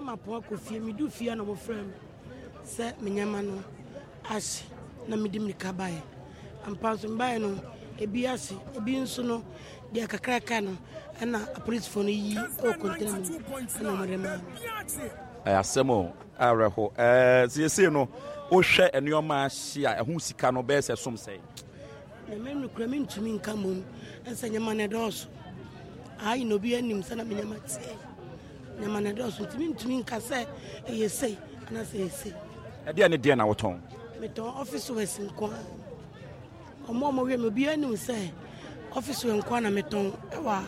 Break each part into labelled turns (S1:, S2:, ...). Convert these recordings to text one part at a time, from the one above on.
S1: ma po akofie me du fie na mo frem se menyama no ahye na me di mirika bae ampa so bae no ebi ase ebi nso no de akakraka no na police phone yi o container na mo rema
S2: asemo areho sie no o hwe enioma ahye a ehu sika no be se som sei
S1: na me no kura me ntumi nka mom ensa nyama ne dos ai no bi anim sana me nyama tie nyama ne dos ntumi nka se yesei ana se yesei
S2: ade ne de na woton
S1: meton office wes nko omo we me bi anim se office we nko na meton ewa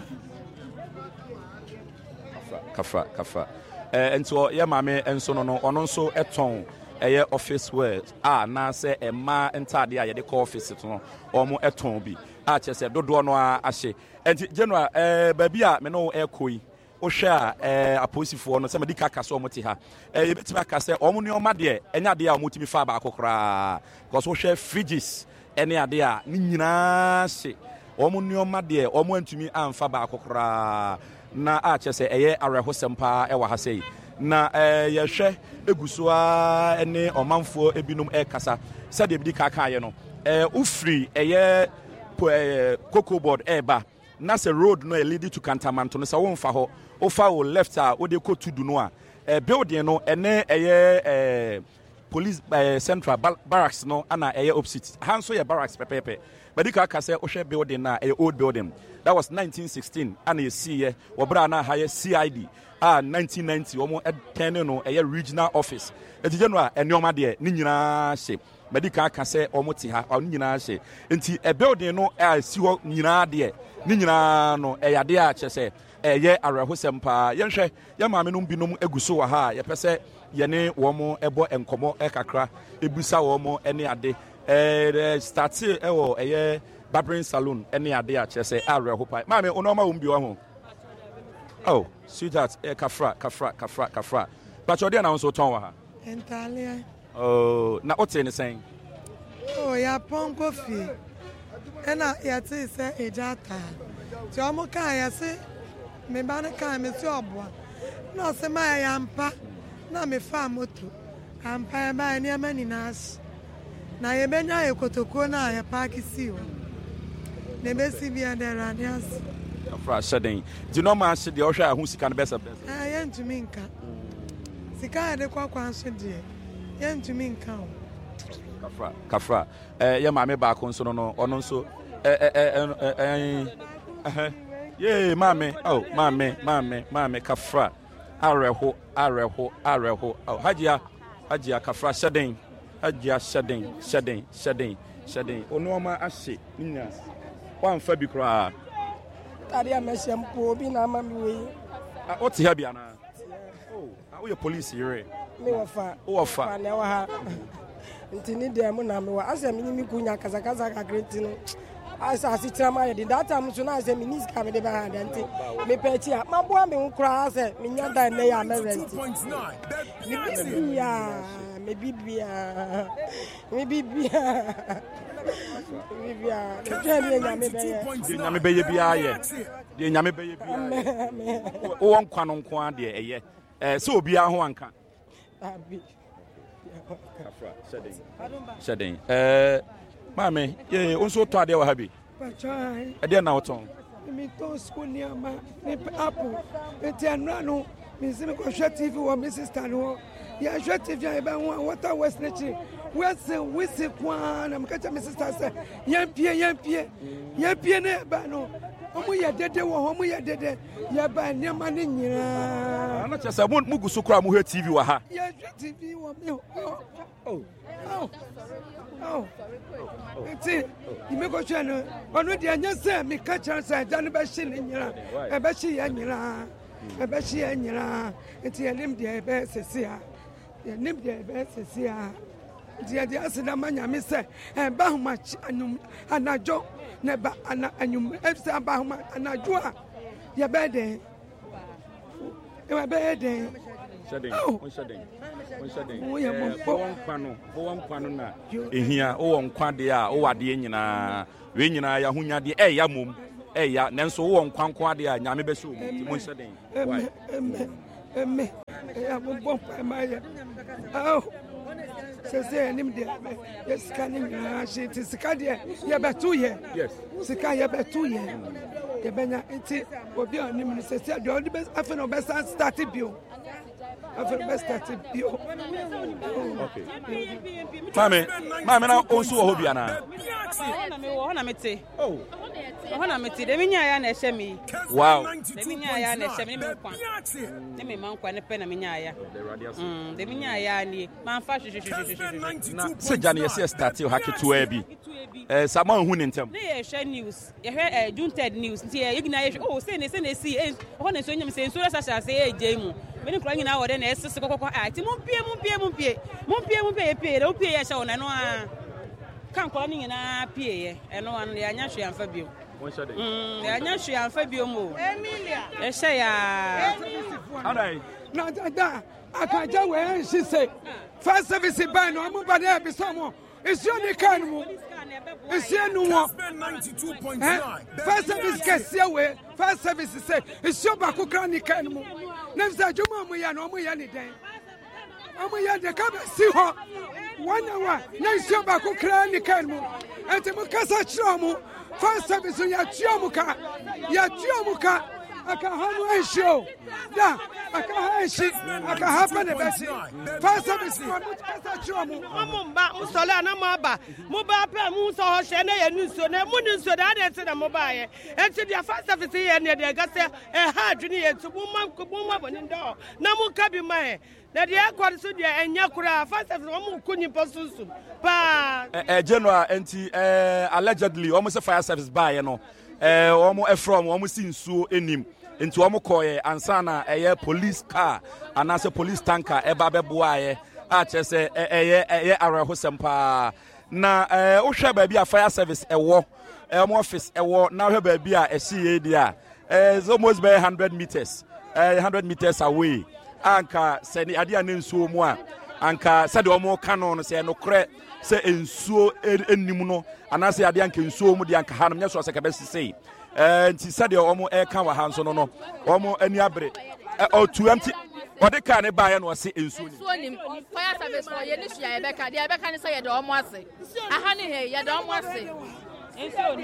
S2: kafra ento ye maame enso no ono nso eton eye office wear na se ema entade a ye de call office to no omo eton bi a chese dodo no a ahye enti general baabi a me no ekoi o hwe a aposifo no se me dika kase omo ti ha ye betima kase omo ne oma de enya de a omo timi fa ba akokra because o hwe fridges ene ade a ni nyina hye omo ne oma de omo antumi amfa ba akokra na a chese eye arehosempa e wa ha sei na ye hwe egusoa ene omanfo ebinom kasa se de bi kaka ye no ufri eye cocoa board eba na se road no lead to Kantamanto no se won fa ho o fa o left a o de ko tudu no a building no ene eye police central barracks no ana eye opposite hanso ye barracks pepepe badika kasa o hwe building na eye old building that was 1916 ana ye see ye obra na ha ye CID 1990 omo ten no eye regional office etije no a enioma de ni nyina hye medical ka se omo ti ha oni nyina hye enti building no si ho nyina de ni nyina no eyade a chese eye arehosempa yenhwe ye maame no binom eguso wa ha ye pese ye ne wo mo ebo enkomo kakra ebusa wo mo ene ade start wo eye barbering salon ene ade a chese arehopa maame onoma wo mbi wa ho. Oh, sweetheart, kafra. But you're there now, so ton wa.
S1: Entalia.
S2: Oh, na what saying saying?
S1: Oh, ya pon coffee. Ena ya ti se ejata. Ti omo kan ya se me ba na kan me si obwa. Na se ma ya mpa na me fa moto. Ampa ba ni amani nas. Na ye benya ekotoko na ya park si o. Ne be si bi andera ni as.
S2: Kafra shedding. Do you know man she the osha who sika no best.
S1: Yentumi nka. Sika de kwakwa so de. Yentumi nka. Kafra.
S2: Ye maame ba ko nso no ono nso ye maame. Oh, maame kafra. Areho. Oh, Hajia kafra shedding. Hajia shedding. Ono ma ahye nya. Wan fa bi kra.
S1: Tadia meshempo bi na mami we.
S2: Oti ha bia na. Oh, we police here.
S1: Me wafa.
S2: Wafa.
S1: Na wa ha. Ntini de mu na me wa. Asa mi ni kunya kaza ka greti no. Asa asitira ma de that time so na asa mi ni ska me de ba ha nti. Me pechi a maboa me nkura asa me nya dan na ya me rent. Me bibia.
S2: Nyame beye bia ye. De nyame beye bia. O won kwa no nko ade eye. Se obi a ho anka.
S1: Abi.
S2: Kafra shedding. Mame, ye onso to ade wa ha bi.
S1: Pachai.
S2: Ade na woton.
S1: Mi to school ni ama. Mi apple. Eti anra no. Mi se me ko hwe TV wo mi sister no. Ya hwe TV a be ho water west nachi. Wese kwa na mkacha mi sister say yampie ne ba no. Omo ye dede wo omo ye dede. Ya ba nyama ne nyira.
S2: Ana chese mugu so kra mu hwe TV wa ha.
S1: Ya hwe TV wo mi. Oh. Eti ime ko hwe no. Onu de anya say mi ka chan say dan ba hye ne nyira. E ba hye ya nyira. Eti elim de be sesia. Elim de be sesia. Dia asina manya me se ba homa anajo ne ba anyum efsa ba homa anajo a ye be den e be den
S2: shedding wo ye mo kwano na ehia wo nkwa de a wo wade nyina we nyina ya hunya de ya mom ya nanso wo nkwanko de a nyame be so mo shedding
S1: eme
S3: bomb my oh. Say him there. Yes, canning she is Sikadia. You about 2 years.
S2: Yes.
S3: Sikaya about 2 years. The Benya it will be on him. Say the only best after no best started you. After best started you.
S2: Okay. Mame, now also Hobiana. Oh. Wow. Say yes, start you hack it to Abby. Someone who didn't tell me.
S4: News. You heard June 3rd news. Oh, say, one is when you say, so as I say, Jamu. When you're crying out, then it's a cocoa act. Mumpie, don't pay us on. I know. Can't call in a PA, and one the Anyashi and Fabio. The Anyashi and Fabio Mo. Emilia, they say,
S3: no, I can't tell where she say. First service in Bano, I'm over there be someone. It's your Nican. It's your new one. 92.9. First service gets your way. First service say, it's your Bakuka Nican. Next, I do no any day. I'm the cover, see her. 1 hour, next year Bakuka Nican. And the Mukasa Chomu. First service in your Chomuka. Your Chomuka. I can handle a show. Yeah, I can happen the best. First service,
S5: Musola, Mobile, Muso, Shane, and Nusone, Munuso, that and mobile. And to their first service here near the Augusta, a hard junior to woman in door. No more cabin my. That the Aquasudia and Yakura, first of all, couldn't pursue.
S2: General, allegedly, almost a fire service by, you know. Almost from almost in so in him into Omokoye and Sana a police car and as a police tanker a babe chese Arahosempa na Osha baby a fire service a war office a war now her baby a CA there is almost by 100 meters 100 meters away anka send the idea nso mu a anka said omo canon say no kre say ensuo enimu no anase ade anka ensuo mu de anka hanum nyeso se kabesi say nti said omo e kan wa hanso no omo ani abre o tu empty o de kan ne bae no say ensuo ni
S6: fire service for ye ni sua ye beka de beka ni say ye de omo ase aha ni he ye de omo ase Common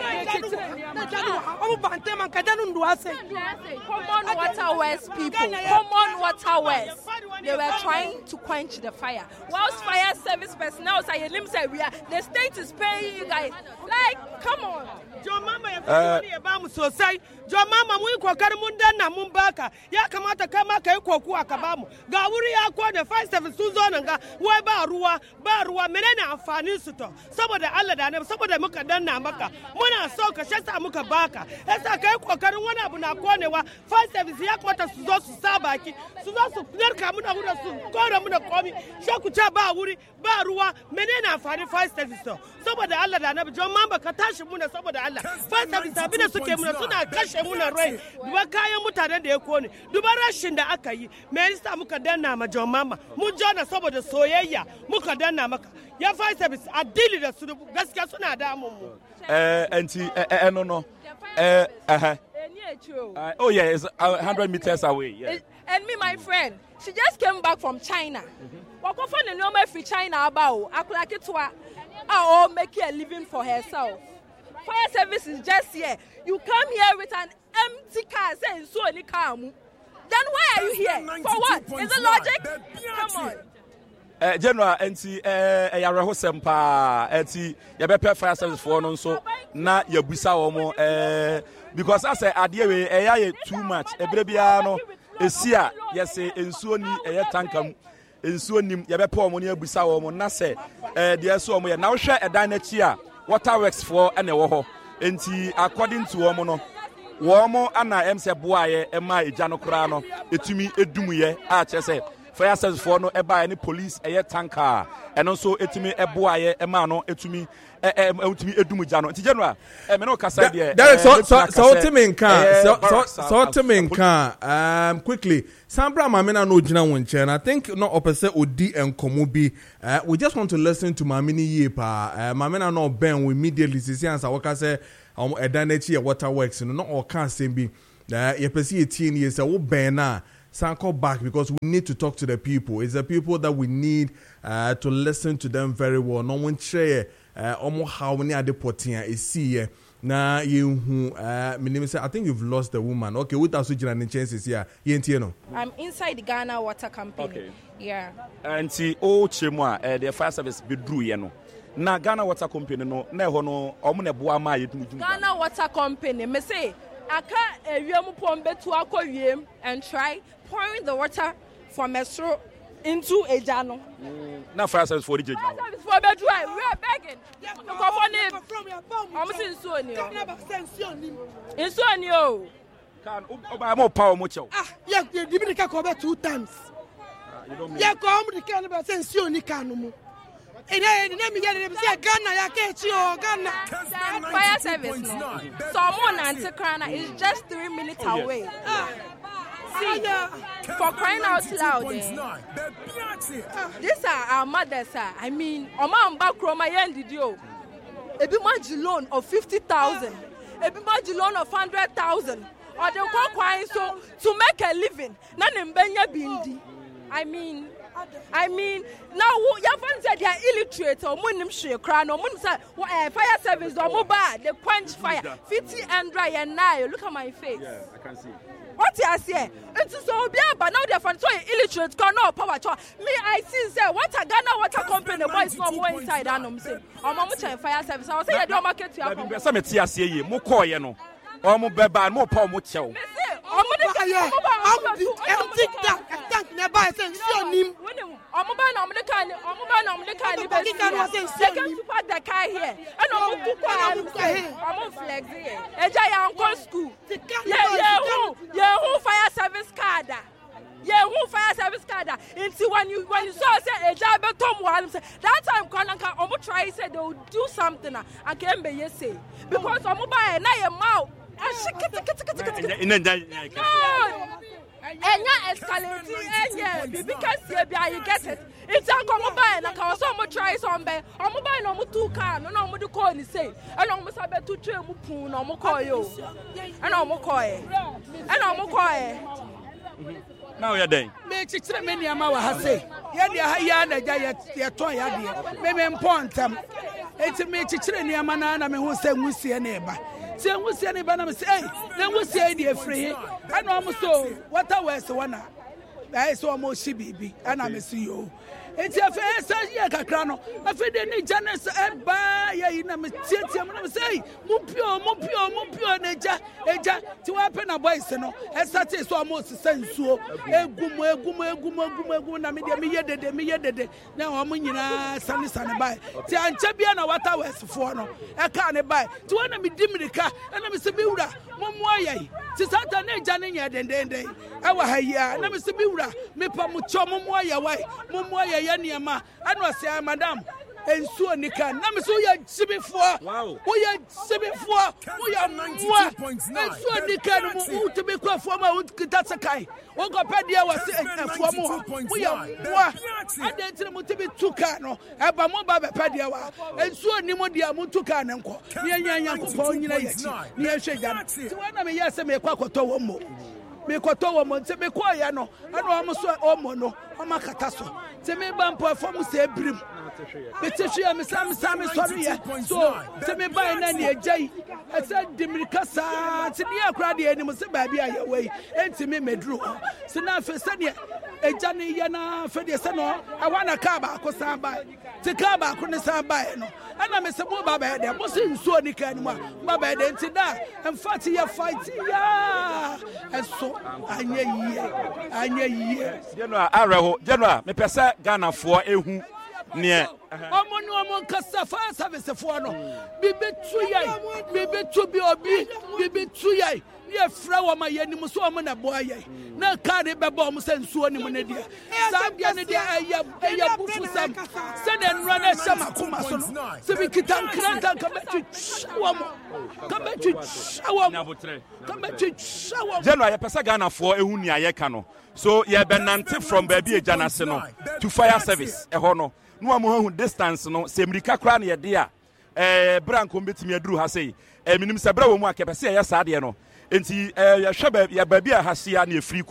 S6: waterways people, common waterways. They were trying to quench the fire. Whilst fire service personnel say, the state is paying you guys. Like, come on.
S5: Your mama, so say, your mama, we go Karamunda Mumbaka, Yakamata Kamaka, Koku Akabamu, Gawuri Aqua, the fire service Suzonanga, Weba Barua, Menena, Fanisuto, some of the Aladan, some of the Mukadana Maka, Mona Soka, Shasta Mukabaka, Esa Karuana Bunakwanewa, fire service Yakwata Suzosu Sabaki, Suzosu Nerkamuna, Koramuna Komi, Shakuchaba Wuri, Barua, Menena, fire service. Some of the Aladan, John Mamba Katash Muna, some of the Allah. First service, Sabina Sukemuna, Suna Kashemuna Rain, Dubakaya Mutana de Koni, Dubara Shinda Akai, Marista Mukadana, Majo Mama, Mujana, some of the Soya, Mukadana Maka. Your fire service, I deal with the Gaskasuna Damu. No.
S2: Oh, yeah, it's 100 meters away. Yeah.
S6: And me, my friend, she just came back from China. Walk off on the number for China about I could like it to her, make a living for herself. Fire service is just here. You come here with an empty car saying so any car. Then why are you here? For what? Is it logic? Come on.
S2: General NT Yarahosempa NT Yabepe fire service for no so na yabusa omo because I say adie we too much ebrebia no esia yes ensuo ni tankam ensuo nim yabepe omo na yabusa omo na say de so omo na wo hwe edan na chi a waterworks for ene wo ho enti according to omo no wo ana emse boaye ema eja no kra no etumi edumuye a chese fire service for no eba any police tanker and also etimi eboaye ema no etumi etumi edumuja no nti general me no kasa de so timinka quickly Sambra Mamina no jina wonche and I think no opese odi enkomo bi we just want to listen to Mamini ye pa Mamina no ben we immediately see answer waka say edanechi waterworks no all can same bi ye pese ye tie ni say wo ben na
S7: Sanko back because we need to talk to the people. It's the people that we need to listen to them very well. No one share almost how many are the potia is see na you I think you've lost the woman. Okay, what else would you have chances here?
S6: I'm inside the Ghana Water Company. Okay. Yeah. And
S2: see, Chimwa, the fire service be drew, na Ghana Water Company no omune boa ma yedu
S6: Ghana Water Company me say aka ewiem pombe to akowiem and try pouring the water from Mesro into Ejano.
S2: Na fire service for the
S6: Fire service for be dry. We are begging. No go for name. I'm saying so ni o.
S2: Can oba mo power mo chew.
S5: Yeah, the Dominica cover 2 times. Yeah, come the can about sense ni kanu mu. Ghana
S6: fire service no. Someone anti-crana is just 3 minutes away. See, for crying out loud, these are our mothers. I mean, Oma Mbakroma Yendidio. A big much loan of 50,000, a big much loan of 100,000, or they go crying so to make a living. None in Benya Bindi. I mean, now your said they are illiterate or munim share crown or fire service or mobile, they quench fire, 50 and dry and now. Look at my face.
S2: Yeah, I can see.
S6: What you say? It's so bad, but now they're from so illiterate, got no power. Me, I see, say, what a Ghana Water Company, the boys no more inside. I'm saying, I'm much fire service. I was saying, I don't market to you.
S2: Some say, Mukoyano, or Mobeba, more power, much.
S6: Fire service card. Yeah, who fire service card? Until when you saw say a job that time Kanaka almost try say they will do something and came be say because Omuba na your mouth. And you're escalating, because you get it. It's a common buy, and I can also try some bay. I'm buying no 2 car, no more to call and say, and almost I bet 2 children, no more call you, and no more call, and no more call.
S2: Now you're day.
S3: Make it many amawa has say. You're toy, maybe important. It's a make it Yamana, who say we see a neighbor. Say, we see anybody say, then we say, dear free. I know almost so. What I was one. I saw almost CBB, and I'm a CEO. It's a fair Yakacrano. I feel the need Janice and buy in a say, Mupio, Eja, to happen a bicycle, as such is almost sensual. Now I'm in Sunny by. Tian Chabiana, what I was for no. I can't buy. To want to be Diminica, and I'm a Sabura, Momoye. Tisata Janin yet and then I was here, and I'm a Sabura, Mipa Mucho Momoya, Momoya. Yaniama, I know say madam, and so Nika, Namasu ya Sibifua, we are Sibifua, we are Mua, and so Nika, to be quite former Kitasakai, Ogopadia was a we are Mua, and then to be Tukano, Abamova Padiawa, and so Nimodia Mutukananko, near Shagan, so when I'm yes, I may quack me kotowo mo se me kwaya no ana o so omo no o makataso se me ban perform se ebrim me tishia me sam sorry so se me ban na ne agai e se dimirika sa se ne akra de anim se ba bia ye wei enti me medru se na fe se ne eja ne ye na fe de se no e wana ka ba ko san ba ti ka ba ko ne san ba no ana me se mo ba ba de mo se nsuo ni ka ni mo ba ba de enti da en fact ye fight ya and so anye
S2: General Areho General me pese Ghana for ehu ne
S3: omo kasa fire service for no bibi tu bi obi bibi tu yai ye fra wo ma ye nim so omo na boa ye na ka de be bo omo sensuo nim ne dia sam dia ne dia eya bufu sam se de nra na shama kuma so no se bi kitan kranta ka be
S2: General, you pesa Ghana for ehu ni ayeka no. So you benante from baby ejana se no to fire service eho no. No amu distance no se mrika kra na ye de a branko betimi aduru ha sei. Minim se bra wo mu akepese ye saade no. Enti ya hwe ya baby a hasia na efiri ko.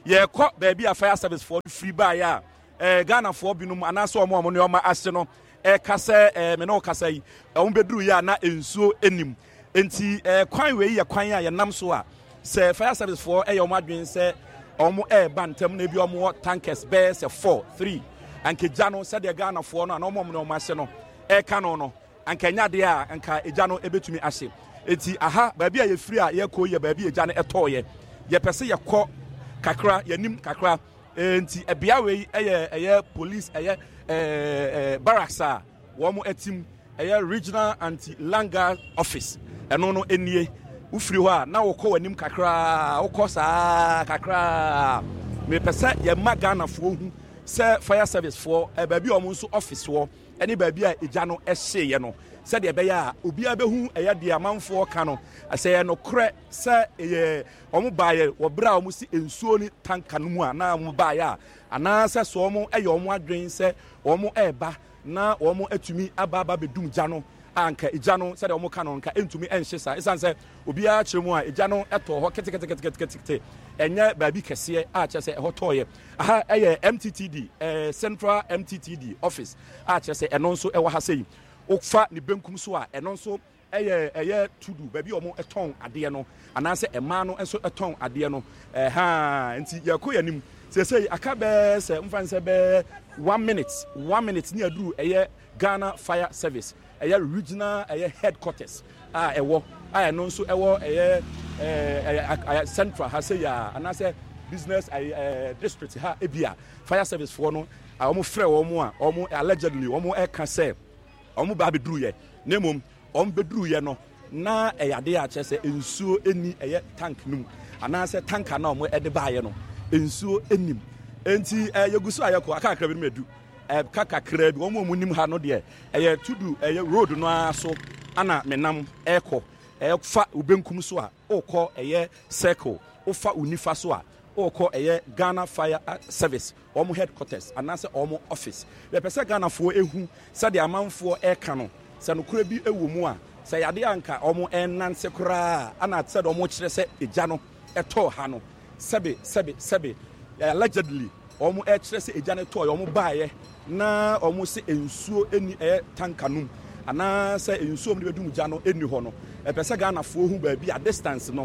S2: ye ko baby a fire service for free buy ya Ghana for binum anaso omo ne oma ase no kase me no kase yi beduru ya na ensuo enim enti kwan we ye kwan a ye nam so a se fire service for omo adwen se omo bantem na bi omo tankers be se 4-3 anke jano se de Ghana for no na omo ne oma ase no ka no anka nya de a anka ejano ebetumi ase enti aha baby a ye free a ye ko ye baby ejano etoye ye pese ye kɔ kakra ye nim kakra enti ebia we eye police barracks a wo mo atim regional anti-langa office eno no enie ufiri hɔ a na wo kɔ wanim kakra wo kɔ saa kakra me pese ye magana fo hu se fire service for baby o mo nso office wo eni baby a eja no ehye ye no se de be ya obi abehu de amanfo ka no ase no kre se omo baaye wo bra omo si ensuo ni tanka no mu a na omo baaye ana se so omo omo adwen se omo eba na omo atumi aba bedum gya no anka eja no se de omo ka no nka entumi enhye sa esan se obi a kire mu a eja no eto ho ketekete enye baabi kese a kire se hotoye aha MTTD Central MTTD office a kire se eno nso ewa ha sei okfa ni benkum so a eno nso tudu baabi omo eton ade no anase ema no enso eton ade no nti yakọ yanim say akabe se mfanse be 1 minute ni aduru Ghana Fire Service regional headquarters ewo no nso ewo central ha say ya anase business district ha ebia fire service for no omo frɛ omo a omo allegedly omo eka say omo ba beduru ye nemom beduru ye no na eyade a kyese ensuo eni tank num anase tanka na omo de ba ye no ensuo enim enti yeguso ayeko akakra bi medu kakakra bi omo munim ha no de tudu road no aso ana menam eko fa ubenkum so a okọ circle ofa unifa so a okọ Ghana Fire Service omo headquarters anase omo office le pese Ghana fo ehu se de amanfo eka no se no kura bi ewo mu a se yade anka omo enanse kura ana se de omo kire se eja no eto ha no sebe allegedly omo kire se eja no to omo baaye na omo se ensuo eni tankanum ana se ensuo mde bedum ja no eni ho no pese Ghana fo hu ba bi a distance no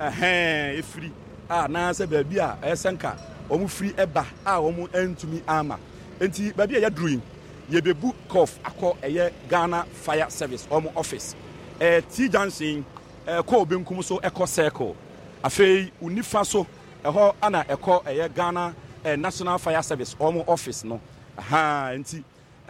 S2: efiri na se ba bi a esenka omo free eba omo entumi ama enti ba bi ya drawing ye bebu cough akọ Ghana Fire Service omo office T Johnson ko benkum so eko circle afei unifa so eho ana eko Ghana National Fire Service omo office no enti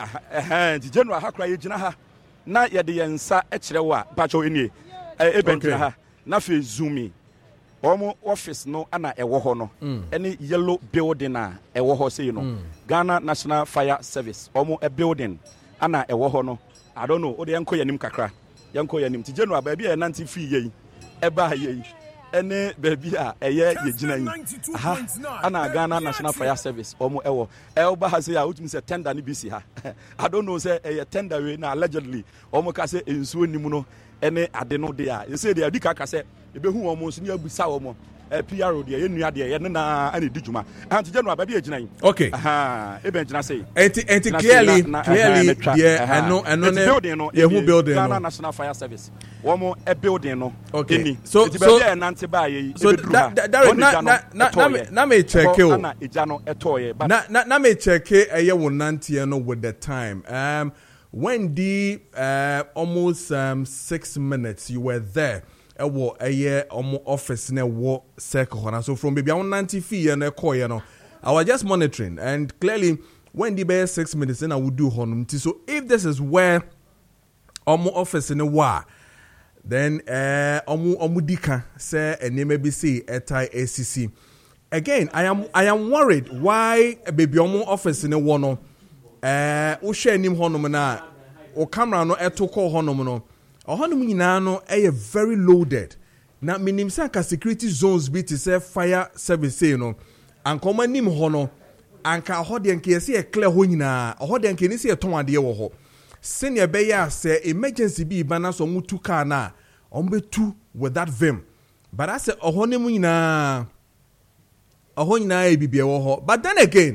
S2: general hakra ye gina ha na ye de yensa ekire wa bacho enie ebentra ha na fe zoomi omo office no ana ewo ho no any yellow building a ewo ho say no Ghana National Fire Service omo building ana ewo ho no I don't know o de enko yanim kakra yenko yanim ti general ba bia nanti free yi eba yi ene baby a ye gina yi ana Ghana National Fire Service omo ewo elba ha say utumi say tender ni bisi ha I don't know say tender we na allegedly omo ka say ensuo nimu no ene ade no de a say de adika ka say ebehu omo nso ni abusa omo PRO de ye nua de ye na ani dijuma anti general ba bi agina yi
S7: okay
S2: ebe gina say
S7: enti clearly eno ne ye hu building
S2: Ghana National Fire Service omo building no
S7: okay
S2: so nante ba ye
S7: na me check o
S2: na eja no etoye
S7: na me check wo nante no with the time when the almost 6 minutes you were there ewo omo office na wo circle na so from baby 90 feet na call you know I was just monitoring and clearly when the be 6 minutes then I would do honum so if this is where omo office in wa then omo dika say eneme bi say etai ACC again I am worried why baby omo office in wo no wo hwe anim honum na o camera no eto call honum no ohonum nyina no very loaded na minim sanka security zones be to say fire service no ankoma nim ho no anka ho de nke se clear ho nyina ho de nke ni se ton ade wo ho senior be ya say emergency be bana so mutu car na ombetu with that vim but I say ohonum nyina ɛhɔ nyinaa ebibie wɔ hɔ but then again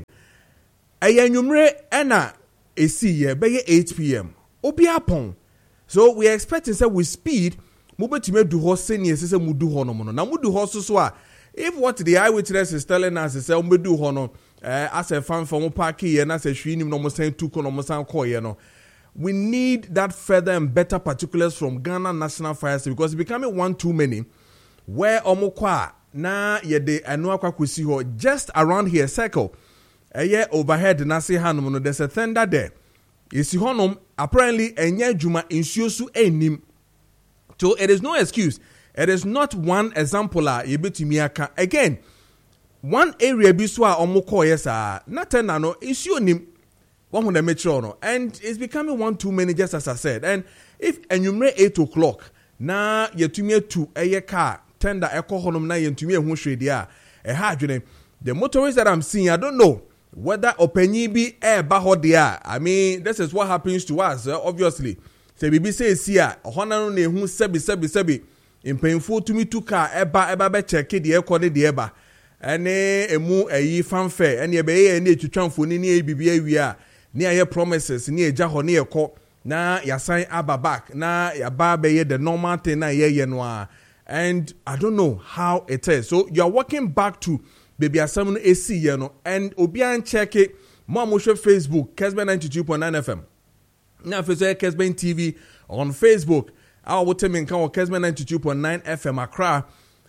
S7: ɛyɛ nwumre ɛna esi yɛ bɛyɛ 8 p.m. obi apɔn so we are expecting say with speed mo betumi adu hɔ senior sɛ mo du hɔ no mo no na mo du hɔ so a if what the eyewitness is telling us is say mo du hɔ no as a fan for mo park here na say hwi nim no mo san tu ko no mo san kɔ here no we need that further and better particulars from Ghana National Fire Service because it's becoming one too many where omo kwa na yede anu akwa kwesi hɔ just around here circle overhead na say hanom no there's a thunder there esi honom apparently enye adwuma nsuo so enim so it is no excuse it is not one example a yebetumi aka again one area bi so a omo call yes na tena no nsuo nim one na metro no and it's becoming one too many just as I said and if enumerate 8 o'clock na yetumi atu car tender ekɔ honom na yentumi ehu hwede a ha adwene the motorists that I'm seeing I don't know whether openyi bi ba hɔ there I mean this is what happens to us obviously say bibi say si a ɔhɔ na no na ehu sebi mpanyinfo tumi tu car eba be check the ekɔ ne de eba ɛne emu ayi fanfare ɛne ebe ye ne etwitwamfo ni ne bibi awie a ne aye promises ne eja hɔ ne ekɔ na yasan aba back na yaba be ye the normal thing na ye no a and I don't know how it is so you are walking back to baby asam no AC ye no and obian check it mo show Facebook Kesben 92.9 FM na Facebook Kesben TV on Facebook I will tell me kan Kesben 92.9 FM Accra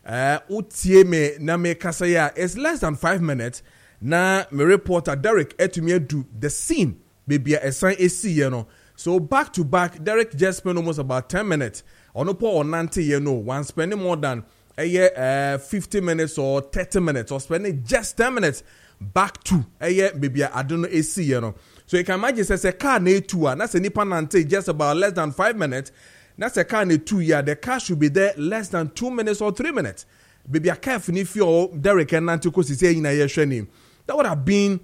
S7: utie me na me kasa ya it's less than 5 minutes na me reporter Derek etumi do the scene baby asan AC ye no so back to back Derek just spent almost about 10 minutes on or 90 you know one spending more than a year 50 minutes or 30 minutes or spending just 10 minutes back to a year maybe I don't know AC you know so you can imagine says a car ne 2 and that's a nipa nante just about less than 5 minutes that's a car ne 2 yeah the car should be there less than 2 minutes or 3 minutes baby a car if you Derek and nante ko say in a year training that would have been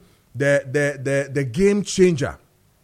S7: the game changer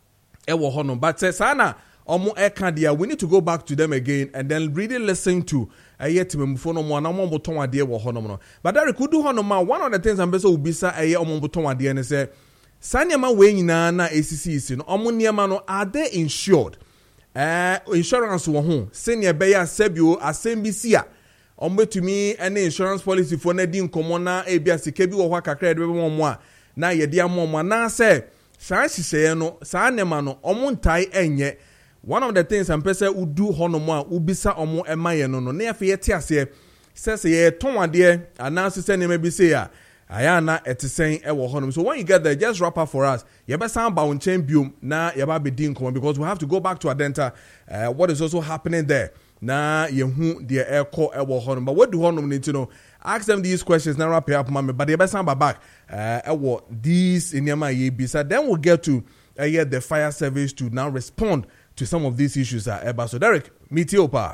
S7: but sana omo ekadia we need to go back to them again and then really listen to timemfo no mo na mo boton ade wo honom no but Derek do honom ma one of the things am be so ubisa omo boton ade ne say saniama we nyina na ACCC no omo niema no are they insured insurance wo ho senior be ya sabio asembisi a omo betumi ene insurance policy for na di nkomo na ebia sika bi wo ho kakra de be mo a na ye de ammo na say saa hihye no saa nema no omo ntai enye one of the things I'm person who do honomo ubisa omo emaye no na yafe yete ase says ye ton ade announce say nema bi say a aya na etisen e wo honom so when you get there just wrap up for us ye be sound ba won chen biom na ye ba be din come because we have to go back to Adenta what is also happening there na ye hu de ekọ e wo honom but what do honom need to know ask them these questions now wrap up mama but ye be sound back e wo these inema ye bisa then we'll get to the fire service to now respond to some of these issues so Derek meet you pa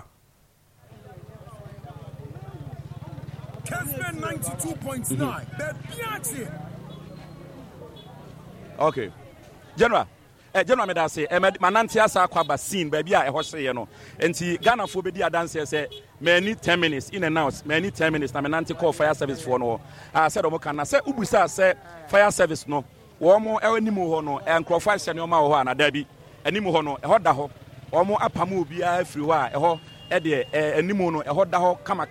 S8: Kesben 92.9
S2: okay General me da say manante asa kwa basin ba bia e ho hye no enti Ghana fo be di adanse say many 10 minutes in and out many 10 minutes na manante call fire service for no said omo kan na say ubusa say fire service no wo mo enimu ho no enkrofo ahye ne o ma ho anada bi enimu ho no e ho da ho omo apamu obi afiri ho a e ho e de enimu no e ho da ho kama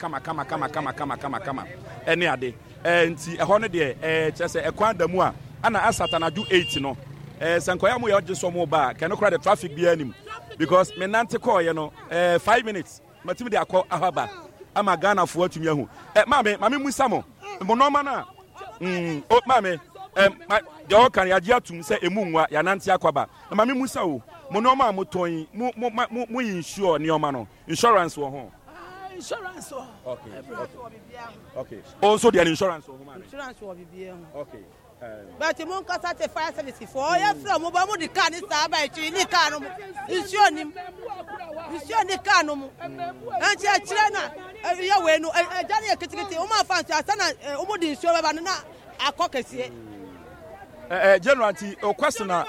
S2: ene ade enti e ho no de chese e kwan da mu a ana asatana do 8 no sankoya mu ye oje mo ba can no cry the traffic be anim because me nante call ye no 5 minutes matimi de akọ ahaba ama Ghana fo atumi ahu mame musa mo no na o mame de o kan ya ji atum se emu nwa ya nante akwaba mame musa o mo no ma mo toyin mo insure ne o ma no insurance wo ho
S5: insurance wo
S2: okay also the insurance wo ho ma
S5: insurance wo bibia
S2: okay
S5: but you won't cast a fire service for you from mobile the car is by ni car no insure ni car no and china ya we no jani ekitikiti o ma fancy asana o mo di insure ba na akokese
S9: General anti o question na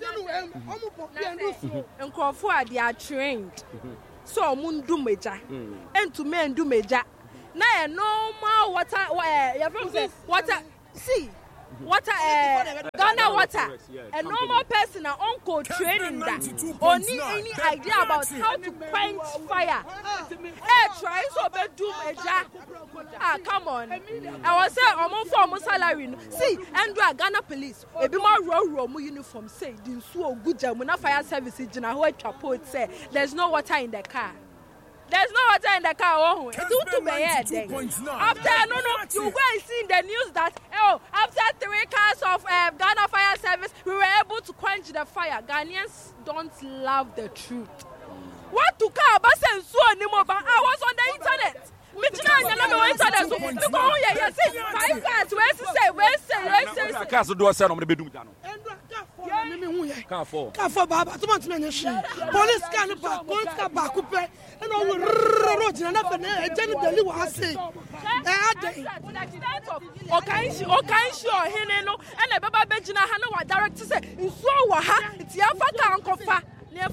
S6: nkrofo a they are trained so mundu meja entu me ndu meja na normal water see water Ghana water a normal person a uncle training that only any idea about how to quench fire try so bedroom come on I was say almost salary see and do Ghana police e be more raw uniform say din so good jam na fire service gina ho atwa say there's no water in the car. There's no water in the car. Oh, it's too bad. After no, you go and see in the news that after 3 cars of Ghana Fire Service, we were able to quench the fire. Ghanaians don't love the truth. What to car? But I was on the internet.
S5: Police can back and all road and up and generally was saying. Okay, sure, Henno and a Baba Benjina Hana director said, so it's your father, Uncle Fa.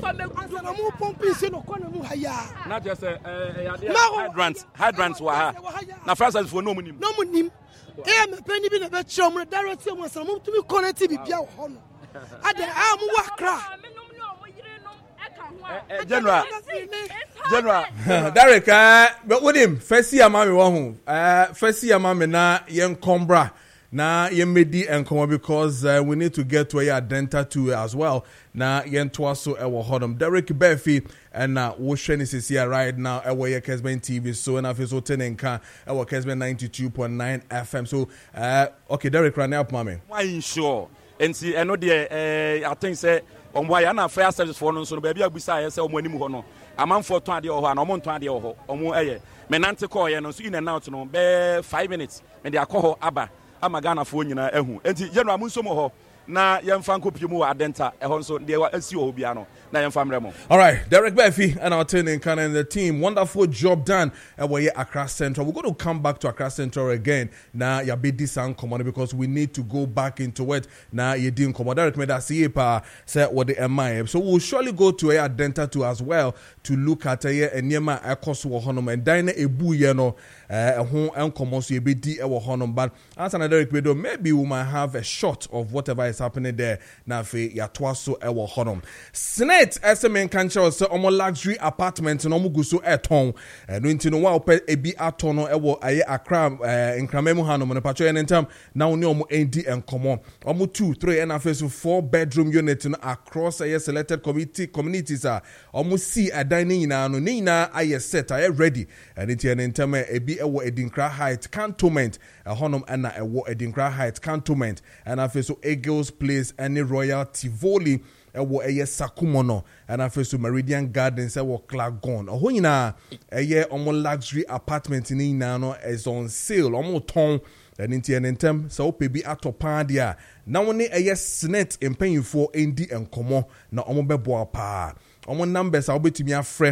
S2: Not just hydrants were now first for no money. No money.
S5: Penny been a bit chum, director was a move to be connected with your home. At the arm walk.
S7: General Derek, but with him, first year, mammy, one first year, mammy, na young combra. Na yemedi enkomo because we need to get to a denta too as well. Na yentwaso ewo hodom Derek Befi and wo hwe is here right now ewo ye Kesben TV so na fe so tenenka ewo Kesben 92.9 FM. So okay Derek run up mama.
S2: Why sure? And see eno de I think say omwa ya na fire service for no so ba bia busa ye say omo anim ho no. Amanfo ton ade ho ana omo ton ade ho omo eye. Menante call ye no so in and out no be 5 minutes and they akọ aba. Ama Ghana fo nyina ehu enti general mun so mo ho na yemfa nkopie mu adenta ehon so de asi obia no na yemfa mremo.
S7: All right, Derek Befi and our turning can and the team, wonderful job done we Accra Central. We're going to come back to Accra Central again now ya be this common because we need to go back into it now you didn't come Derek made us see pa say what the MI so we'll surely go to a adenta too as well to look at a nyema ekoso honom and dine ebu ye no ho enkomo so be di e wo honom but as an Derek Bedo maybe we might have a shot of whatever is happening there na fe ya twaso e wo honom Snate SMN kancha so omo luxury apartment no omo guso eton no ntino wa ope ebi aton no e wo aye Accra nkramemu hanom no pacho enentam na oni omo endi enkomo omo 2 3 and afa so 4 bedroom unit no across a selected communities omo see a dining na no na aye set aye ready and it enentam ebi ewo Edinkra Heights cantonment honom ana ewo Edinkra Heights cantonment and afa so Eagles Place and Royal Tivoli ewo eye Sakumono and afa so Meridian Gardens ewo Clagon oho nyina eye omo luxury apartment ni na no is on sale omo ton and intentem so pebi atopan dia na woni eye Snate empanyfo endi enkomo na omo bebo pa omo numbers obetimi afre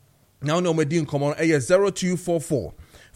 S7: na woni omo di enkomo eye 0244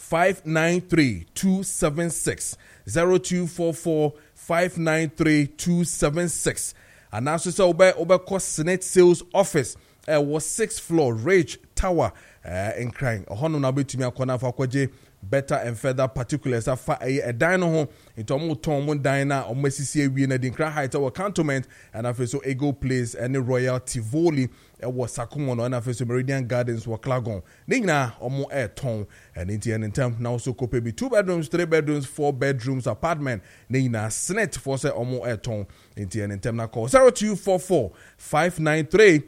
S7: 593 276 0244 593 276 and now so obe cost Snate sales office was 6th floor Rage Tower in crying hono na betumi akona fa kwaje better and further particulars afa a dino home into omo ton mo dina omo sisi awie na Edinkra Heights our cantonment and afa so Eagle Place and Royal Tivoli was Sakumono and afa so Meridian Gardens were Clagon nina omo ton and in term now so could be 2 bedrooms 3 bedrooms 4 bedrooms apartment nina Snate for say omo ton in term na call 0244 593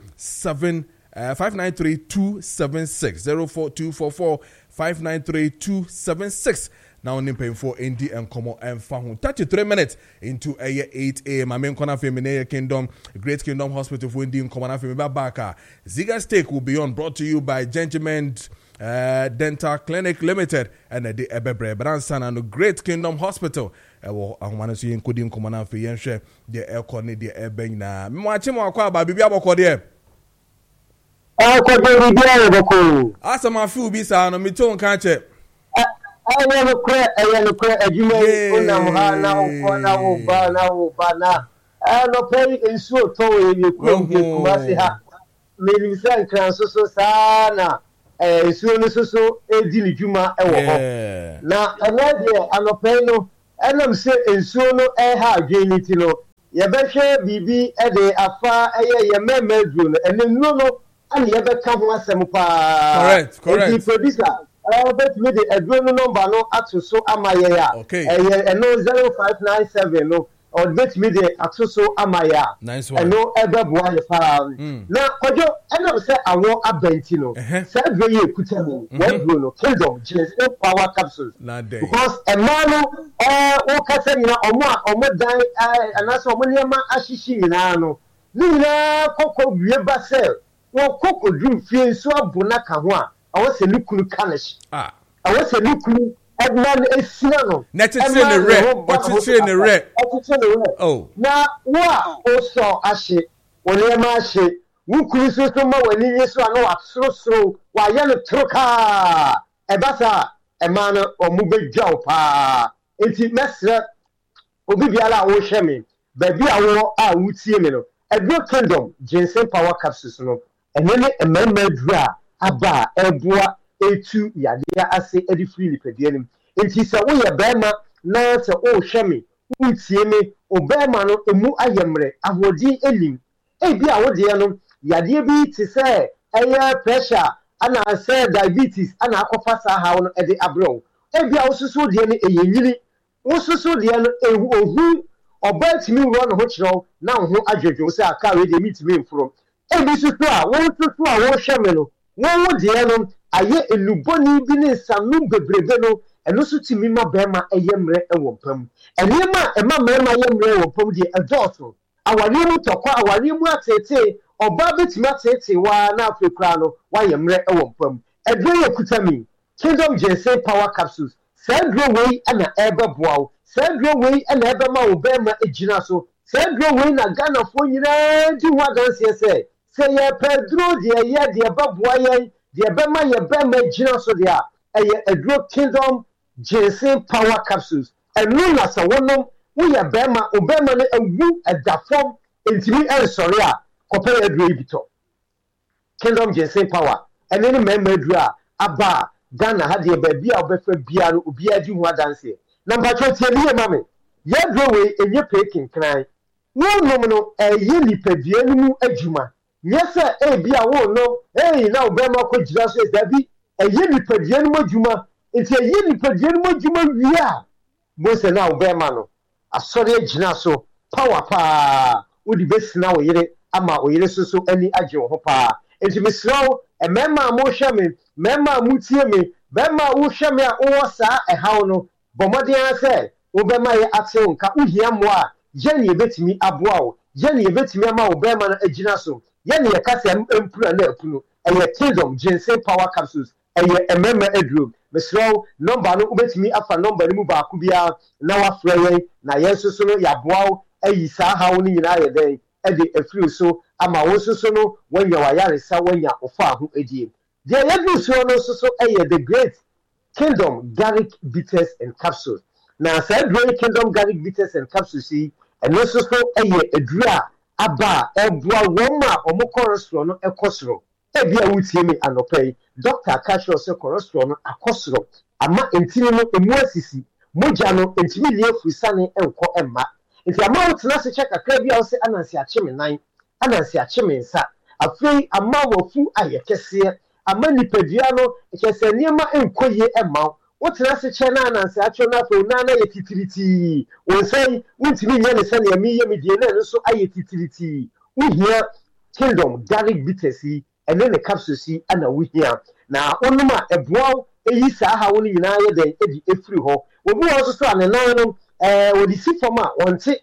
S7: 276 04244 593 276 now on paying for ND and Como and Fahun 33 minutes into a 8 a.m. My main corner Feminine Kingdom, Great Kingdom Hospital for Indian Common Babaka. Ziga Steak will be on brought to you by Gentleman Dental Clinic Limited and the Ebebre Branson and the Great Kingdom Hospital. I want to see including Common for Yenshe, the air corner, the airbang na. Mwachimo kwa baby abokode. Asa ma fi ubi sa no miton kan che
S10: ayo no kre adwuma onam ha na wo ba na no pay ensuo to we kuma se ha me san kran so sana ensuo no so edi ni dwuma e wo ho na anade anopay no enam se ensuo no ha adweniti no yebehwe bibi de afa ye memedru no enenu no ani yebeka ho asem pa
S7: correct
S10: producer bet me the adwenu number no ato so amaye ya eno 0597 no or bet me the ato so amaye
S7: nice one
S10: eno ebeboa ye pa na kojo enam se awo abenti no se adwe ye kutami we no kingdom Ginseng power capsules because a man o kasa nyina omo dan anaso omo niam ahyishi nyina no nyina kokko wie ba se wo kokko drum fie so abuna ka ho a awose nukunu kanish awose nukunu edman esina no
S7: netete ne re otete ne re
S10: oh na wa o so ahye woni ma ahye wukuru so ma wani yesu ano asorosoro wa ye no troka ebasa ema no omubedwa pa enti mesre obi biara wo hwe me ba bi awo a wutie me no Edro Kingdom Ginseng power capsules no enene emema dura aba ebua etu yadea ase edi free lipedia nim enti se wo ye bema na se o hwe me wutie me obema no emu ayemre ahodi elim ebi a wo de no yadea bi ti se eye pressure ana se diabetes ana akofa sa ha no ede abro ebi a wo susu de no eyenyiri wo susu de no ohu Oba timi wuro no ho kiro na ho adwedwo se aka we de meet me from ebi susu a wo susu a wo hwe me no wo de no aye eluboni bi ne sanu bebrebe no eno su timi ma bema eyemre ewompam enema ema mema yemre ewompam de adulto awani mu tokwa awani mu atete oba betimi atete wa na afekura no wa yemre ewompam edwe yakutami Kingdom Ginseng power capsules Sandro way ana ebe boaw Sandro way ana ebe ma obema ejina so Sandro way na Ghana fo nyina di ho adanse se ye Pedro de ye de baboa ye de bema ye bema ejina so de a eye Edro Kingdom Ginseng power capsules enu na sa wonom wo ye bema obema no awu edafom entimi ensori a kope Edro ibito Kingdom Ginseng power enene mema Edro a aba Ghana had ye baby a befa bia no obi adi ho adanse number 20 ye mame ye drowe enye peking kran no no ye nipadua no mu adwuma nyesa e bia wo no na obema ko gira so da bi ye nipadua no mu adwuma enti ye nipadua no mu adwuma wi a mo se na obema no asori agina so power pa odi besina wo yire ama wo yire so ani agye wo ho pa enti mesrawo emema mo hwe me mema mutie me bema wo hwe me a wo sa ehaw no bomodin se wo bema ye ate nka uhia mo a je ne ebetimi aboa wo je ne ebetimi ama wo bema na agina so ye ne yakase empura na apunu eye Kingdom Ginseng power capsules eye emema edro mesro number no ubetimi afa number ni mu ba ku bia na wa frɛ na yeso so no yaboa wo ayi sa hawo ni nyina ye den ede afiri so ama wo so no wanya wa yare sa wanya ofa ho edie the every so no so the great Kingdom garlic bitters and capsules na say great Kingdom garlic bitters and capsules see and no so edura aba ebua woma omo cholesterol no ekosoro e bia wutie me anopei doctor cashier say cholesterol no akosoro ama entini no emu asisi moja no entini lie fusane enko emma nti ama wotena se check akra bia wo se anansi acheme nan anansi acheme nsa afei ama wofu ayekese ama nipadua no ekese niema enkoye emma wotena se che na anansi acho na afei na ye titiriti wonsai wuntimi nya ne sane yemi yemi die na so aye titiriti uhia Kingdom garlic bitters ene ne capsules ana uhia na onuma eboa eyi sa ha woni nyina ye den edi efiri ho obi wo so ane nan no odi si foma wonte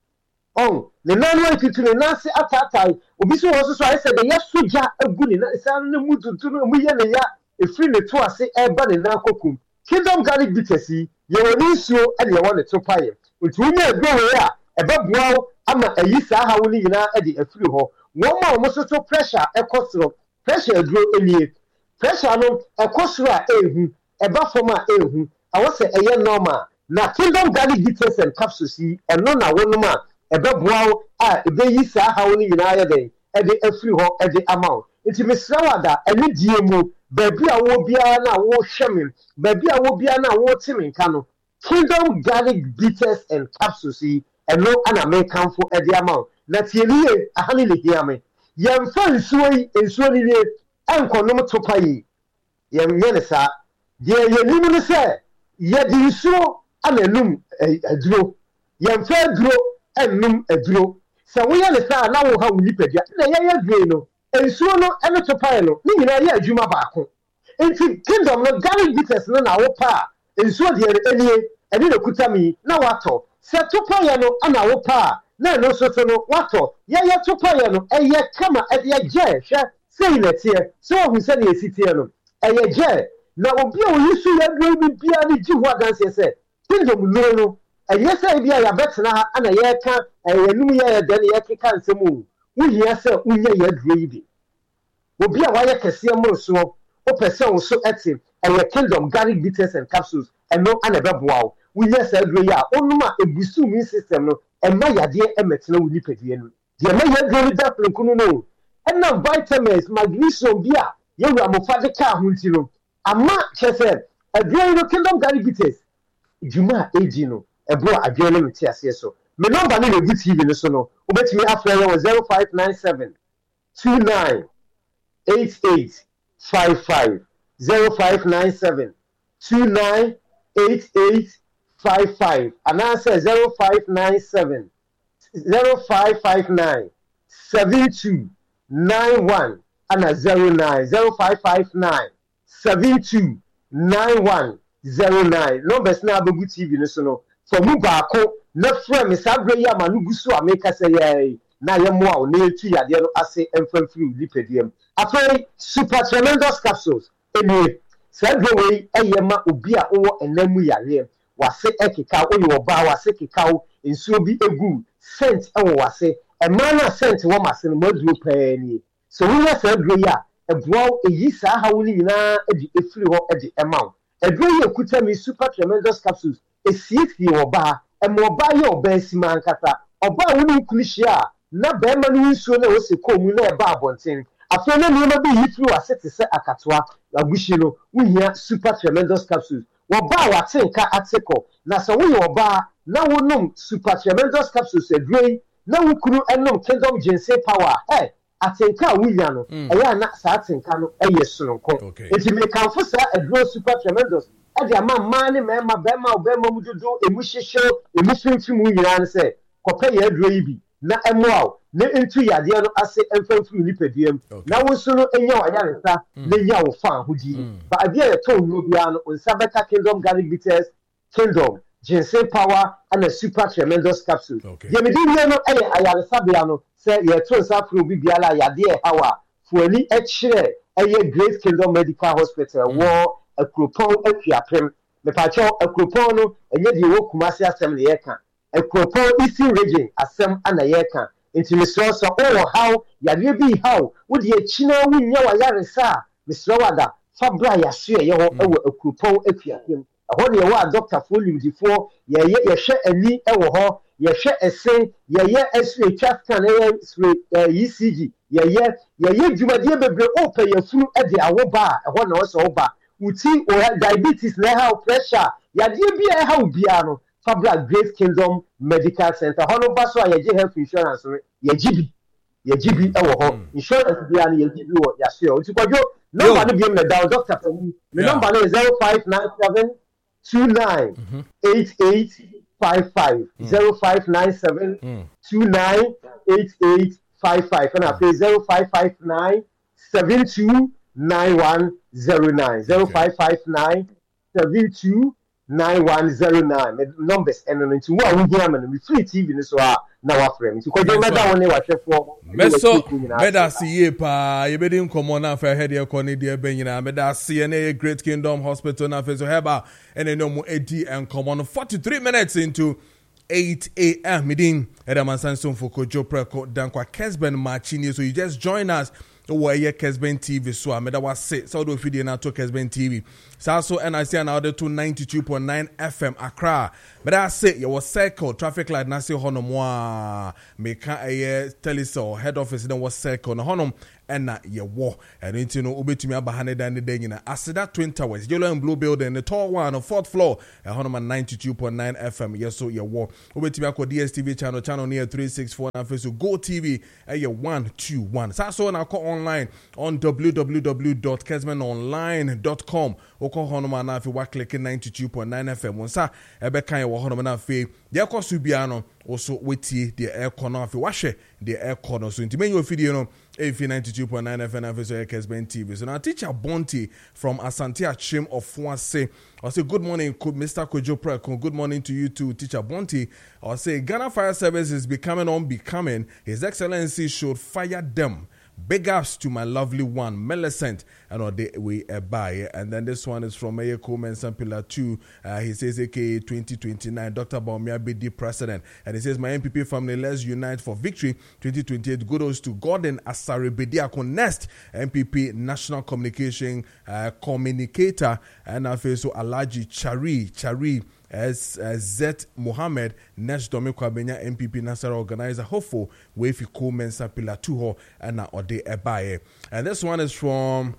S10: on ne nan wo titu ne nase atatai obi so wo so ayese de yesoja agu ne na san ne mu tutu no mu ye ne ya efiri ne to ase eba ne nan kokum Kingdom garlic bitters ye woni suo ade ye woni to paye otu nya egbewe a ebeboa ama eyi sa ha woni nyina edi efiri ho won ma so to pressure ekosoro pressure aduro enie pressure no ekosoro a ehu eba foma ehu awose eye normal na Kingdom garlic bitters and capsules eno na wonuma ebeboa a ebeyi sa ha woni nyina ye den ede afiri ho ede amount nti mesrawada eni die mu baabi a wo bia na wo hweme baabi a wo bia na wo timi nka no Kingdom garlic bitters and capsules see and no an American for a amount. That's ye a honey yame. Yam fan sway and sway and conoma to pay. Yam yenesa, dear ye luminous, yet you so and a num a draw. Yam fair draw and num a draw. So we understand now how we live. The Yaya and so no and to pay no, meaning I Juma Bako. Into Kingdom no garlic bitters no our pa. And so the and then Kutami, now what? Set to Payano and our pa. No, no, so no, what? Yaya to Payano, a ya come at your jet, saying it here. So we send you a city. A ya jet. Now, you see that will be Piani Juwa dance, said. Kingdom no. And yes, I be a better now, and a year can, and a new year, then the can some moon. We hear, sir, we hear greedy. Will be a wire can see a more so, or person so active, and your Kingdom garlic bitters and capsules, and no another wow. We yes, I agree. Only a busumi system, and my idea emits no lipid. The American very dark no. And now vitamins, magnesium, beer, you are Mofade car, Huntino. A mark, said, a drain Kingdom garlic bitters. Juma, Agino, a bro, a drain with so. Me number no good TV no so no. Obet me after 0597 29 88 55 0597 29 88 55 and answer 0597 0559 72 91 and a 09 0559 72 91 09 numbers na abugu TV no so no for mu baako na frɛ me sabre ya ma no gusu a make say yai na ye mo a na etu yade no ase emfamfiri lipedium afei super tremendous capsules anyway sabre we eyema obi a wo enamu yare wase ekeka wo oba wase keka nsuo bi egu scent ewo wase emana scent wo mase no moduro pani so we ya sabre ya ebwo eyi sa ha wo ni nyina edi efiri ho edi emau edro ye kuta mi super tremendous capsules esiefi oba emoba ye oba sima nkata oba wo ni kunihia na be ma no nsuo na wo se komu na eba abonten afọ na nneema bi yifiri wase te se akatoa agushi no wo hia super tremendous capsules wo ba wa tenka article na so wo ye oba na wo nom super tremendous capsules edrei na wo kunu enom Kingdom ginseng power atenka wunya no eya na sa atenka no eye sononko enti me kanfo sa edro super tremendous ade ama mane mema bema obema mududu emuhihye emufinfimu nyina ne se kopa ye edro yi bi na emoa na entu yade no ase emfamfiri nipadiem na wo so no enya wayaresa na nya wo fa hodi ba ade ye to no bia no onsa beta Kingdom garlic bitters Kingdom ginseng power and a super tremendous capsule ye me di no ayaresa bia no say ye to sa fru bi bia la yade e hawa fuani echire Great Kingdom Medical Hospital wo akropon akuapem me pa cho akropon no enye de wo kumase asem ne ye ka akropon Eastern region asem ana ye ka enti me so how yade bi how wo de achina wunya wa yaresa me so wada fabra ya so ye ho ewo akropon akuapem ho de wo doctor for limdifo ye hwe ani ewo ho ye hwe ese ye eswe scan ECG ye dwumadie bebre open ye funu e de awoba ho na wo so oba uti o diabetes na how pressure yade bia how bia no fabra Great Kingdom Medical Center hono ba so ye health insurance ye gibi e wo ho insurance bia na ye gibi wo ya so uti kwajo number no bia me down doctor for me the number is 0597 29 88 55 0597 29 88 55 and I pay 0559 72 9109 0559 72 9109 numbers and on into one we free TV so now our friend to go matter one watch for
S7: meso meda see pa ye be din komo na fa head e ko ne de ben nyina meda see na Great Kingdom Hospital na fa so heba and no mo edi and komo 43 minutes into 8 a.m. Midin Edaman Sanson for Kojo Preko Dankwa Kesben Marchini. So you just join us wɔ Kesben TV so a meda wase so do video na to Kesben TV so and I say now the 92.9 FM Accra meda say you was circle traffic light na say hono mo a meka telecel head office then was circle no hono ena ye wo and you know obetumi abahane dan de nyina aseda Twin Towers yellow and blue building the tall one on 4th floor hono 92.9 FM yes so ye wo obetumi akọ DSTV channel near 364 na Facebook Go TV 121 so na call online on www.kesbenonline.com oko hono ma na afi wa click 92.9 FM wonsa ebe kan ye wo hono na afi de koso bia no also wetie the air corner afi wa hwe the air corner so ntime yo video no AFI 92.9 FM officer Kesben TV. So now teacher Bonti from Asante Achim of Fuase. I'll say good morning, Mr. Kojo Preko. Good morning to you too, teacher Bonti. I'll say Ghana Fire Service is becoming. His Excellency should fire them. Big ups to my lovely one, Millicent, and we buy. And then this one is from Mayor Coleman Sampila 2. He says, AKA 2029, Dr. Baumia BD President. And he says, my MPP family, let's unite for victory. 2028, kudos to Gordon Asare Bediako Nest, MPP National Communication Communicator. And I feel so Alaji Chari. As Z Mohammed Next Domiko Abenya MPP Nassara organizer hopeful Wefi Coleman Sapila Tuho and Ode Ebaye. And this one is from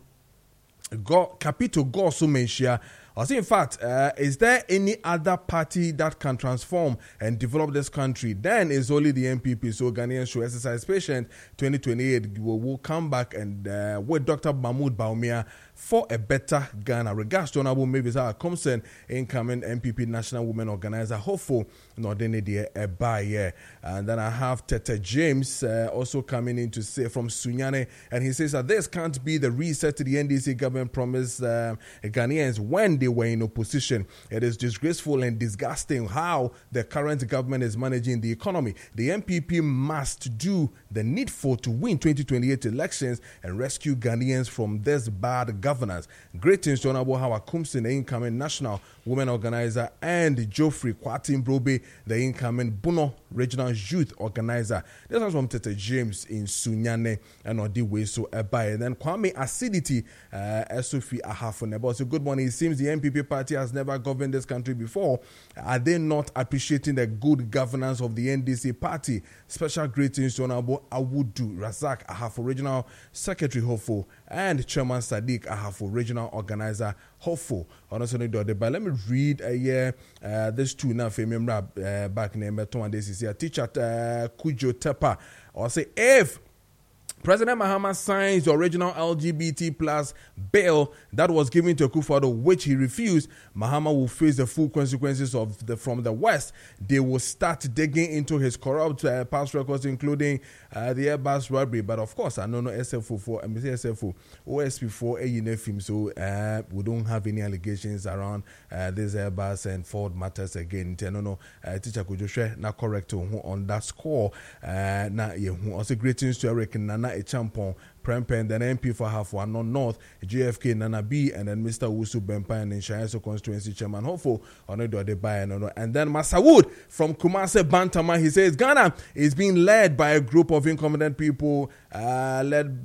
S7: Capito Gosu Menshia. I say, in fact, is there any other party that can transform and develop this country? Then it's only the MPP. So Ghanaians should exercise patience. 2028 will come back and with Dr. Mahmoud Baumia for a better Ghana. Regards to Honorable Mavis Comson, incoming MPP National Women Organizer, hopeful Nordenidie Ebaye. And then I have Tete James also coming in to say from Sunyane, and he says that this can't be the reset to the NDC government promised Ghanaians when they were in opposition. It is disgraceful and disgusting how the current government is managing the economy. The MPP must do the needful to win 2028 elections and rescue Ghanaians from this bad governance. Greetings to Honorable Howard Kumsin, the incoming National Women Organizer, and Geoffrey Kwatin Brobe, the incoming Bono Regional Youth Organizer. This was from Tete James in Sunyane and Odiwe so Ebaye. And then Kwame Acidity, Sophie Ahafonebo. So good morning. It seems the MPP party has never governed this country before. Are they not appreciating the good governance of the NDC party? Special greetings to Honorable Awudu Razak Ahafo Regional Secretary Hopeful and Chairman Sadiq Ahafo Regional Organizer Hopeful. Honestly, but let me read this two now. Remember back in the this is here. Teacher Kujo Tepa. I'll say if President Mahama signs the original LGBT plus bill that was given to Akufo-Addo, which he refused, Mahama will face the full consequences from the West. They will start digging into his corrupt past records, including the Airbus robbery. But of course, I know SFO for SFO OSP for AUNFIM, so we don't have any allegations around this Airbus and Ford matters again. No, teacher could just share na correct on that score. Na also greetings to Eric Nana a champion, Prempen, then MP for half one non North, JFK Nana B, and then Mr. Wusu Bempa and Shayaso constituency chairman hopeful on the and then Masawood from Kumase Bantama. He says Ghana is being led by a group of incompetent people, lied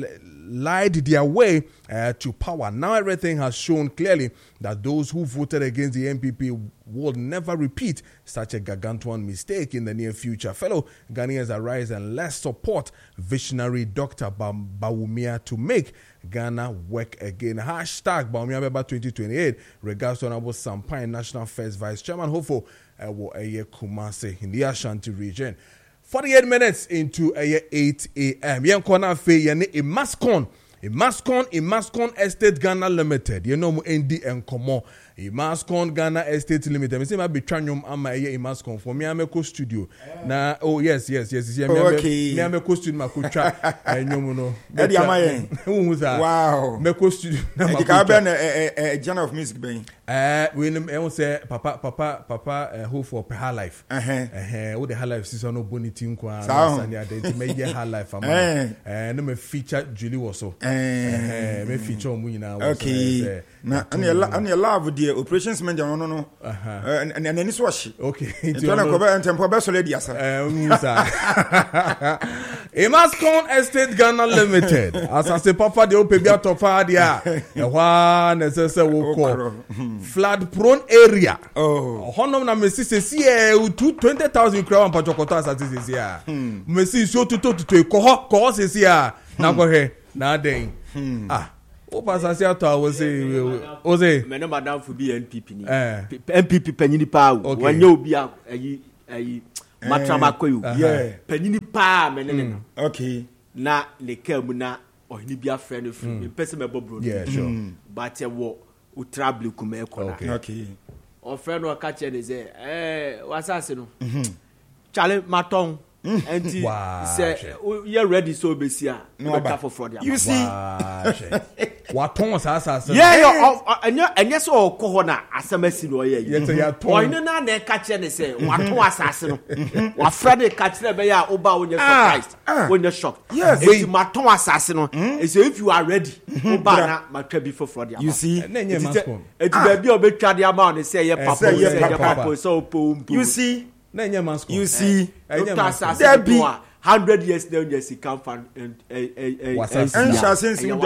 S7: their way to power. Now everything has shown clearly that those who voted against the MPP will never repeat such a gargantuan mistake in the near future. Fellow Ghanaians, arise and let's support visionary Dr. Baumia to make Ghana work again. Hashtag Baumia Beba 2028. Regards to Honorable Sampain, National First Vice Chairman, hopeful Kumase in the Ashanti region. 48 minutes into 8 a.m. Yankona Fe Yane Imascon Estate Ghana Limited. You know ND and Komo. Imascon Ghana Estate Limited. Me say ma betranyum ama Imascon for me ameko studio. Na yes.
S11: Okay.
S7: Me ameko studio makutwa enyum no.
S11: E di amaye. Wow.
S7: Meko studio na
S11: makutwa. Ka be na genre of music ben.
S7: We say papa who for High Life. Wo the High Life season no bonity nkwa na sani ade me ye High Life ama. No me feature Julie Woso. Me feature omu nyina wo.
S11: Okay. Na ani love the operations manager no. And any swash.
S7: Okay.
S11: Ntona ko be ntempo be solid asa.
S7: Emascon Estate Ghana Limited. As I say, Papa, the open biya to fadia. Ewa necessary woko. Flood prone area. Oh. Honom na mesi se here 20,000 crown pa chokota as it is here. Mesi so to koho se here. Na ko he na den. O pasa se ato I say
S12: me no madam for be NPP ni. NPP panyini pa wo. Wanye obi ayi matrama koyu. Yeah. Panyini pa me ne. Okay. Na le kamu na ohini bia friend of me person me bobro. Yeah, sure. But wo utrable kuma e kola. Okay. O friend o ka che ne say wasase no. Chale maton. Enti say you ready so besia no better for fraud. You see
S7: waton asasa.
S12: Yeah, enya so ko na asamasi no ye. O ina na na ka che ne say waton asase no. Wa friend ka che be ya oba onye surprised. Onye shocked. Yes. If maton asase no, say if you are ready, oba na matwa be for fraud. You see? Eti baby obetwa de ama on say ye papa so po. You see? You see, there be 100 years now. Yes, it come from and shall since you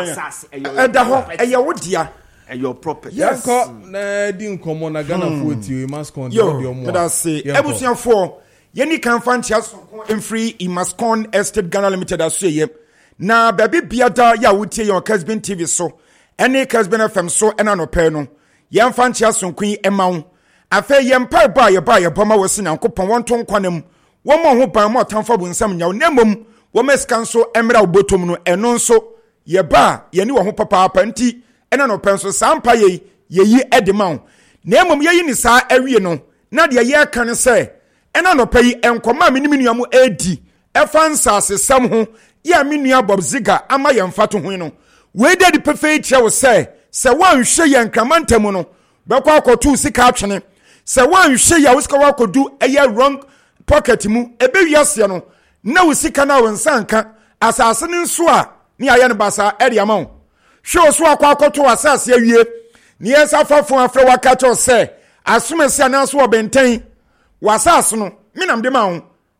S12: your property. Yes,
S7: na din komo na Ghana foot you must con
S11: your more. Let us say, Ebusian 4. Yeni can find chance in free. You must con Estate Ghana Limited. I say, na baby biada ya would your Casbin TV so. Any Casbin FM so and an openo. Yan fan chance on Queen Emma. Afa yempa ba ye boma wose Nyankopon wonton kwanem wo mo ho ban mo tamfa bu nsam nyaw nemom wo meskan so emra obotom no eno nso ye ba ye ni wo ho papa nti ena no penso sampa ye yi edema nemom ye yi ni sa awie no na de ye kan se ena no payi enkoma miniminuamu edi efansa asesam ho ya minua Bob Ziga ama ye mfato ho no we de pefe che wo se wan hwe ye nkramantam no bekwa akotu sika atwene se wan hwe ya usika wakodu eye wrong pocket mu ebe wiase no na usika na wonsanka asase ne nso a ne aye ne basa ede ama wo hwe so akoto asase awie ne yesa fafo afre waka cho se asomese ananso obenten wasase no minam de ma wo